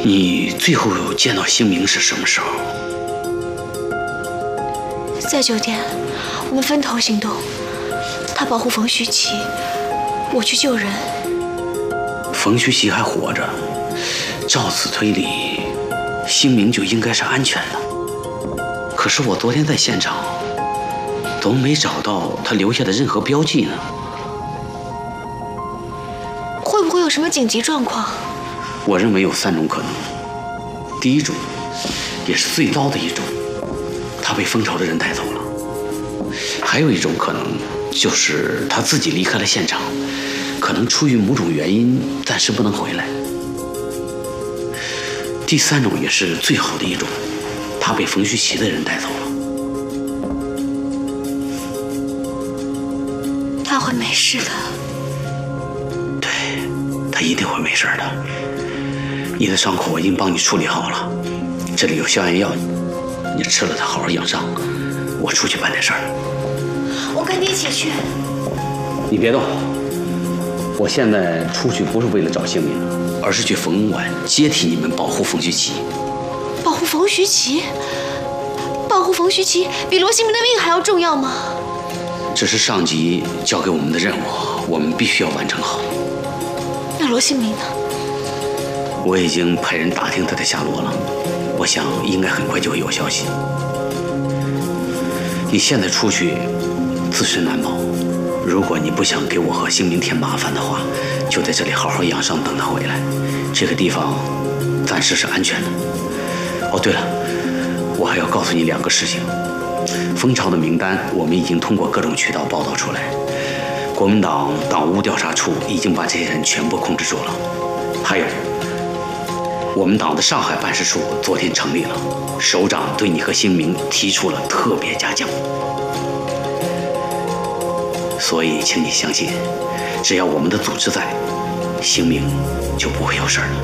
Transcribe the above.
你最后见到星明是什么时候？ 在酒店，我们分头行动，他保护冯旭奇，我去救人。 冯旭奇还活着，照此推理，星明就应该是安全的。可是我昨天在现场都没找到他留下的任何标记呢。 会不会有什么紧急状况？ 我认为有3种可能。第一种，也是最糟的一种，他被蜂巢的人带走了。还有一种可能，就是他自己离开了现场，可能出于某种原因暂时不能回来。第3种也是最好的一种，他被冯旭奇的人带走了。 他会没事的。 对，他一定会没事的。你的伤口我已经帮你处理好了，这里有消炎药，你吃了它好好养伤。我出去办点事儿。 我跟你一起去。 你别动，我现在出去不是为了找姓名，而是去冯馆接替你们保护冯旭奇。 保护冯旭奇？保护冯旭奇比罗新明的命还要重要吗？ 这是上级交给我们的任务，我们必须要完成好。 那罗新明呢？ 我已经派人打听他的下落了，我想应该很快就会有消息。你现在出去自身难保，如果你不想给我和星明添麻烦的话，就在这里好好养伤，等他回来。这个地方暂时是安全的。哦，对了，我还要告诉你2个事情。蜂巢的名单我们已经通过各种渠道报道出来，国民党党务调查处已经把这些人全部控制住了。还有，我们党的上海办事处昨天成立了，首长对你和星明提出了特别嘉奖。所以请你相信，只要我们的组织在，星明就不会有事儿了。